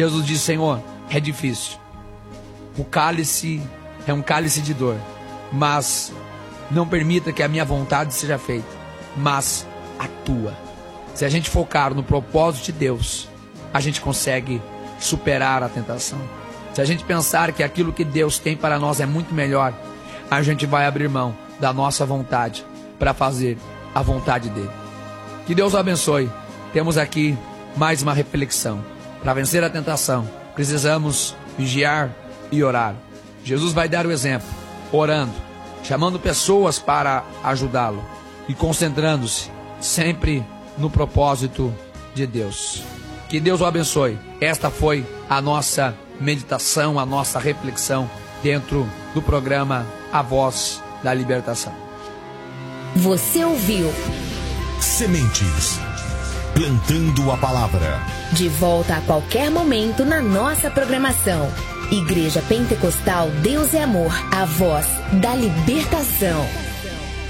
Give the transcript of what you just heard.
Jesus disse: Senhor, é difícil. O cálice é um cálice de dor, mas não permita que a minha vontade seja feita, mas a tua. Se a gente focar no propósito de Deus, a gente consegue superar a tentação. Se a gente pensar que aquilo que Deus tem para nós é muito melhor, a gente vai abrir mão da nossa vontade para fazer a vontade dele. Que Deus o abençoe. Temos aqui mais uma reflexão. Para vencer a tentação, precisamos vigiar e orar. Jesus vai dar o exemplo, orando, chamando pessoas para ajudá-lo e concentrando-se sempre no propósito de Deus. Que Deus o abençoe. Esta foi a nossa meditação, a nossa reflexão dentro do programa A Voz da Libertação. Você ouviu Sementes, plantando a palavra. De volta a qualquer momento na nossa programação. Igreja Pentecostal Deus é Amor, a voz da libertação.